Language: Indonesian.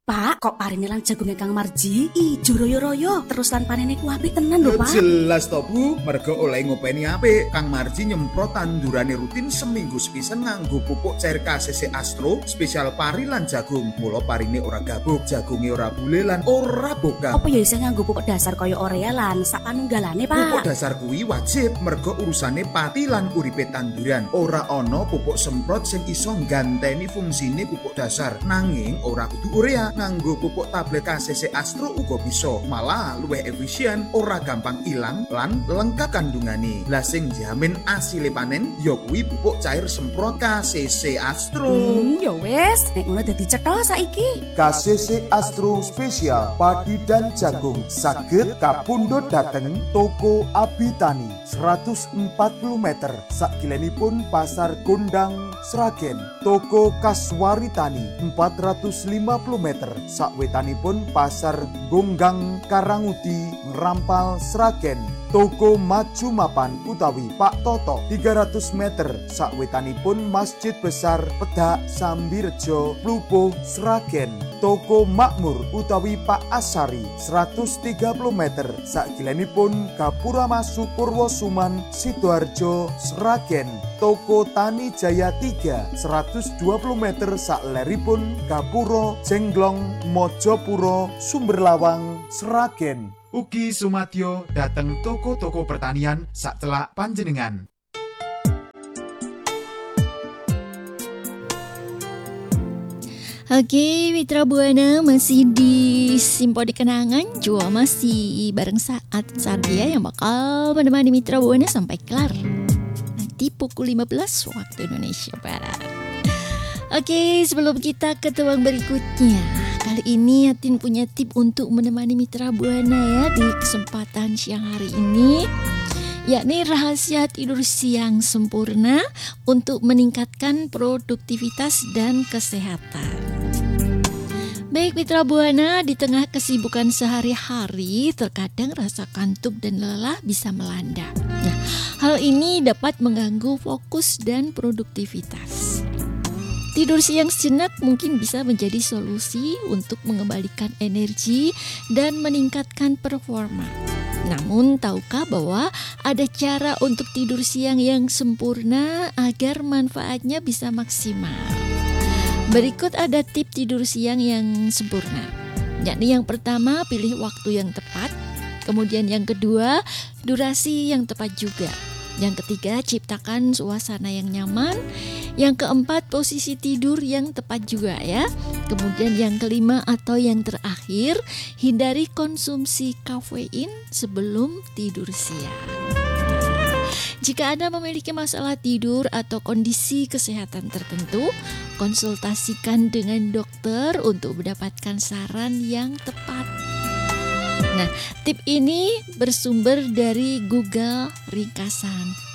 Pak, kok parine lan jagonge Kang Marji ijo royo-royo terus lan panene ku apik tenan lho, Pak. Jelas to Bu, mergo oleh ngopeni apik. Kang Marji nyemprot tandurane rutin seminggu sepisan nganggo pupuk cair KCC Astro spesial pari lan jagung. Mula parine ora gabuk, jagunge ora bule lan ora bokap. Apa ya isih nganggo pupuk dasar kaya Orea lan sak panunggalane, Pupuk Pak? dasar kuwi wajib mergo urusane pati lan uripe tanduran. Ora ana pupuk semprot sing iso ngganteni fungsine pupuk dasar. Nanging ora kudu urea, nganggo pupuk tablet KCC Astro uga bisa. Malah luwih efisien, ora gampang ilang lan lengkap kandungane. Lah sing jamin asile panen ya kuwi pupuk cair semprot KCC Astro. Ya wis, nek ngono dadi cetha saiki. KCC Astro Spesial Padi dan Jagung saged kapundhut dhateng Toko Abitani 140 meter sakilenipun Pasar Gondang Sragen. Toko Kaswaritani 450 meter sakwetanipun Pasar Gonggang Karangudi Rampal Sragen. Toko Maju Mapan utawi Pak Toto 300 meter sakwetanipun Masjid Besar Pedak Sambirejo Plupuh Sragen. Toko Makmur utawi Pak Asari 130 meter sakilenipun Gapura Masuk Purwosuman Sidoarjo Sragen. Toko Tani Jaya 3 120 meter sakleripun Gapuro Jenglong Mojopuro Sumberlawang Sragen. Ugi sumadyo dateng toko-toko pertanian sak celak panjenengan. Oke, Mitra Buana masih di Simponi Kenangan. Juga masih bareng saat Satria yang bakal menemani Mitra Buana sampai kelar nanti pukul 15 waktu Indonesia Barat. Oke, sebelum kita ke tuang berikutnya, kali ini Yatin punya tip untuk menemani Mitra Buana ya di kesempatan siang hari ini, yakni rahasia tidur siang sempurna untuk meningkatkan produktivitas dan kesehatan. Baik Mitra Buana, di tengah kesibukan sehari-hari, terkadang rasa kantuk dan lelah bisa melanda. Nah, hal ini dapat mengganggu fokus dan produktivitas. Tidur siang sejenak mungkin bisa menjadi solusi untuk mengembalikan energi dan meningkatkan performa. Namun, tahukah bahwa ada cara untuk tidur siang yang sempurna agar manfaatnya bisa maksimal? Berikut ada tips tidur siang yang sempurna. Yakni yang pertama, pilih waktu yang tepat. Kemudian yang kedua, durasi yang tepat juga. Yang ketiga, ciptakan suasana yang nyaman. Yang keempat, posisi tidur yang tepat juga ya. Kemudian yang kelima atau yang terakhir, hindari konsumsi kafein sebelum tidur siang. Jika Anda memiliki masalah tidur atau kondisi kesehatan tertentu, konsultasikan dengan dokter untuk mendapatkan saran yang tepat. Nah, tip ini bersumber dari Google ringkasan.